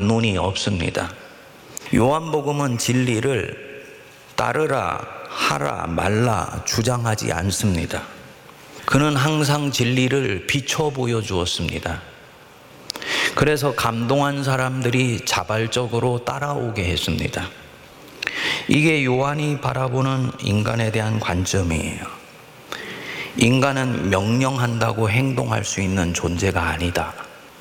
반론이 없습니다. 요한복음은 진리를 따르라, 하라, 말라 주장하지 않습니다. 그는 항상 진리를 비춰 보여주었습니다. 그래서 감동한 사람들이 자발적으로 따라오게 했습니다. 이게 요한이 바라보는 인간에 대한 관점이에요. 인간은 명령한다고 행동할 수 있는 존재가 아니다.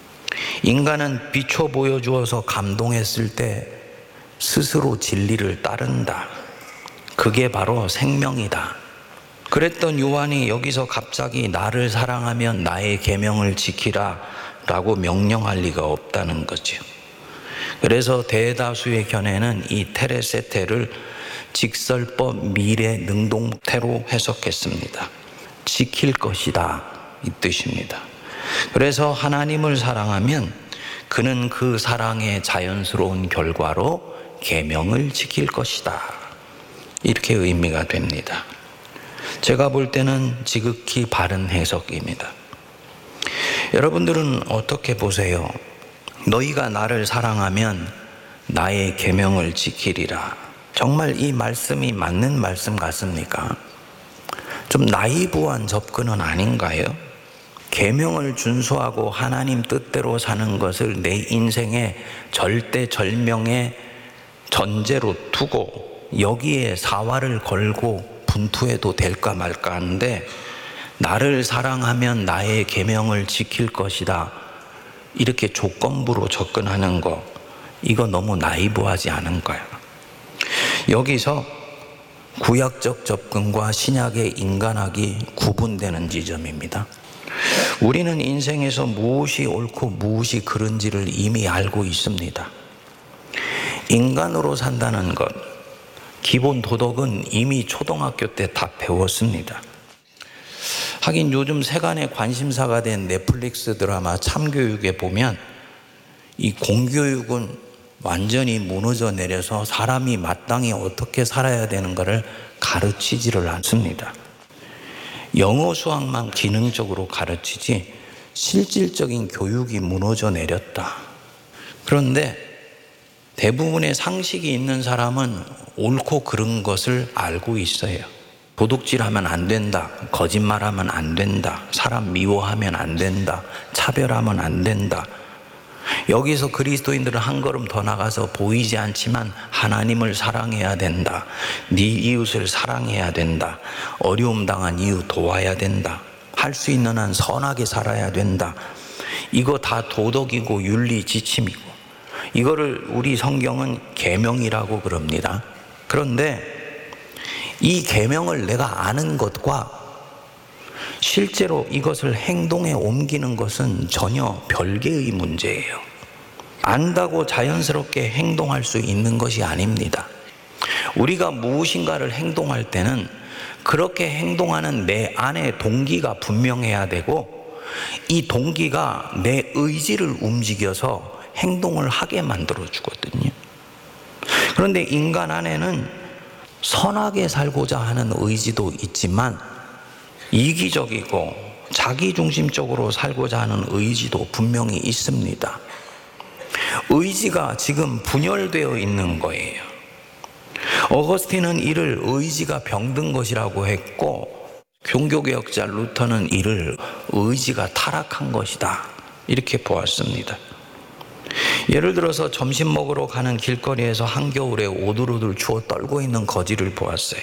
인간은 비춰 보여주어서 감동했을 때 스스로 진리를 따른다. 그게 바로 생명이다. 그랬던 요한이 여기서 갑자기 나를 사랑하면 나의 계명을 지키라 라고 명령할 리가 없다는 거죠. 그래서 대다수의 견해는 이 테레세테를 직설법 미래 능동태로 해석했습니다. 지킬 것이다 이 뜻입니다. 그래서 하나님을 사랑하면 그는 그 사랑의 자연스러운 결과로 계명을 지킬 것이다. 이렇게 의미가 됩니다. 제가 볼 때는 지극히 바른 해석입니다. 여러분들은 어떻게 보세요? 너희가 나를 사랑하면 나의 계명을 지키리라. 정말 이 말씀이 맞는 말씀 같습니까? 좀 나이브한 접근은 아닌가요? 계명을 준수하고 하나님 뜻대로 사는 것을 내 인생의 절대절명의 전제로 두고 여기에 사활을 걸고 분투해도 될까 말까 하는데, 나를 사랑하면 나의 계명을 지킬 것이다 이렇게 조건부로 접근하는 거, 이거 너무 나이브하지 않은가요? 여기서 구약적 접근과 신약의 인간학이 구분되는 지점입니다. 우리는 인생에서 무엇이 옳고 무엇이 그른지를 이미 알고 있습니다. 인간으로 산다는 것, 기본 도덕은 이미 초등학교 때 다 배웠습니다. 하긴 요즘 세간의 관심사가 된 넷플릭스 드라마 참교육에 보면 이 공교육은 완전히 무너져 내려서 사람이 마땅히 어떻게 살아야 되는가를 가르치지를 않습니다. 영어 수학만 기능적으로 가르치지 실질적인 교육이 무너져 내렸다. 그런데 대부분의 상식이 있는 사람은 옳고 그른 것을 알고 있어요. 도둑질하면 안 된다, 거짓말하면 안 된다, 사람 미워하면 안 된다, 차별하면 안 된다. 여기서 그리스도인들은 한 걸음 더 나가서 보이지 않지만 하나님을 사랑해야 된다, 네 이웃을 사랑해야 된다, 어려움 당한 이웃 도와야 된다, 할 수 있는 한 선하게 살아야 된다. 이거 다 도덕이고 윤리 지침이고, 이거를 우리 성경은 계명이라고 그럽니다. 그런데 이 계명을 내가 아는 것과 실제로 이것을 행동에 옮기는 것은 전혀 별개의 문제예요. 안다고 자연스럽게 행동할 수 있는 것이 아닙니다. 우리가 무엇인가를 행동할 때는 그렇게 행동하는 내 안의 동기가 분명해야 되고, 이 동기가 내 의지를 움직여서 행동을 하게 만들어 주거든요. 그런데 인간 안에는 선하게 살고자 하는 의지도 있지만 이기적이고 자기중심적으로 살고자 하는 의지도 분명히 있습니다. 의지가 지금 분열되어 있는 거예요. 어거스틴은 이를 의지가 병든 것이라고 했고, 종교개혁자 루터는 이를 의지가 타락한 것이다 이렇게 보았습니다. 예를 들어서 점심 먹으러 가는 길거리에서 한겨울에 오들오들 추워 떨고 있는 거지를 보았어요.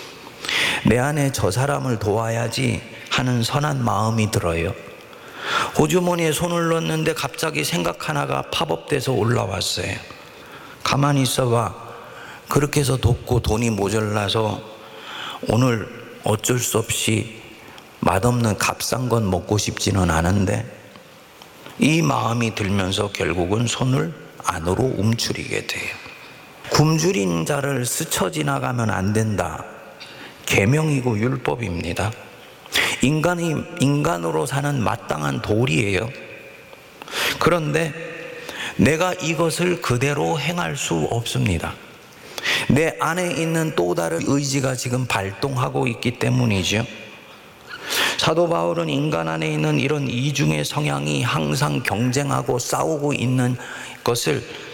내 안에 저 사람을 도와야지 하는 선한 마음이 들어요. 호주머니에 손을 넣었는데 갑자기 생각 하나가 팝업돼서 올라왔어요. 가만히 있어봐. 그렇게 해서 돕고 돈이 모자라서 오늘 어쩔 수 없이 맛없는 값싼 건 먹고 싶지는 않은데, 이 마음이 들면서 결국은 손을 안으로 움츠리게 돼요. 굶주린 자를 스쳐 지나가면 안 된다. 계명이고 율법입니다. 인간이 인간으로 사는 마땅한 도리예요. 그런데 내가 이것을 그대로 행할 수 없습니다. 내 안에 있는 또 다른 의지가 지금 발동하고 있기 때문이죠. 사도 바울은 인간 안에 있는 이런 이중의 성향이 항상 경쟁하고 싸우고 있는 것을